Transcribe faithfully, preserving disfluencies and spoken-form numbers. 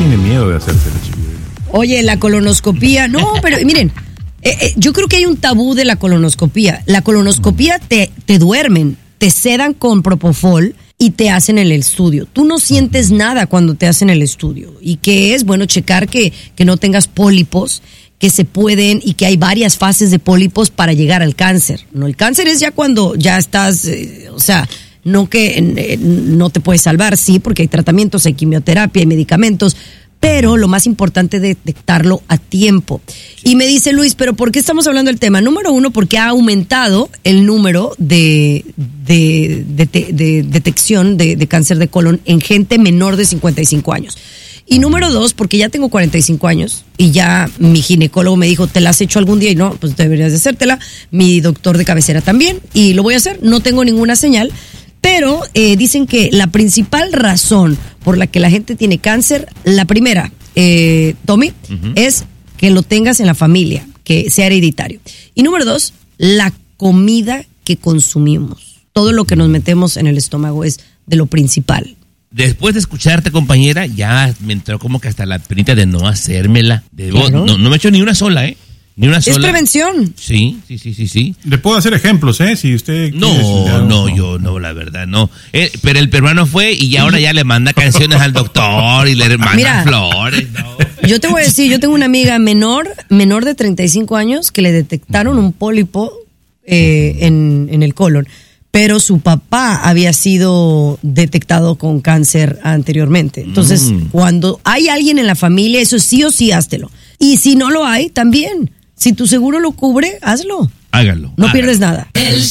tiene miedo de hacerse la chiquilla? Oye, la colonoscopía, no, pero miren, eh, eh, yo creo que hay un tabú de la colonoscopía. La colonoscopía te, te duermen, te sedan con propofol y te hacen el estudio. Tú no sientes nada cuando te hacen el estudio. Y que es bueno checar que, que no tengas pólipos, que se pueden y que hay varias fases de pólipos para llegar al cáncer. No, el cáncer es ya cuando ya estás, eh, o sea, no que eh, no te puedes salvar, sí, porque hay tratamientos, hay quimioterapia, hay medicamentos, pero lo más importante es detectarlo a tiempo. Y me dice Luis, ¿pero por qué estamos hablando del tema? Número uno, porque ha aumentado el número de, de, de, de, de detección de, de cáncer de colon en gente menor de cincuenta y cinco años. Y número dos, porque ya tengo cuarenta y cinco años y ya mi ginecólogo me dijo, ¿te la has hecho algún día? Y no, pues deberías de hacértela. Mi doctor de cabecera también y lo voy a hacer. No tengo ninguna señal, pero eh, dicen que la principal razón por la que la gente tiene cáncer, la primera, eh, Tommy, uh-huh. es que lo tengas en la familia, que sea hereditario. Y número dos, la comida que consumimos. Todo lo que nos metemos en el estómago es de lo principal. Después de escucharte, compañera, ya me entró como que hasta la penita de no hacérmela. Debo, claro. no, no me he hecho ni una sola, ¿eh? Ni una sola. Es prevención. Sí, sí, sí, sí, sí. Le puedo hacer ejemplos, ¿eh? Si usted No, no, no, yo no, la verdad, no. Eh, pero el peruano fue y ahora ya le manda canciones al doctor y le manda Mira, flores. No. Yo te voy a decir, yo tengo una amiga menor, menor de treinta y cinco años que le detectaron un pólipo eh, en, en el colon. Pero su papá había sido detectado con cáncer anteriormente. Entonces, mm. cuando hay alguien en la familia, eso sí o sí, háztelo. Y si no lo hay, también. Si tu seguro lo cubre, hazlo. Hágalo. No hágalo. pierdes nada. El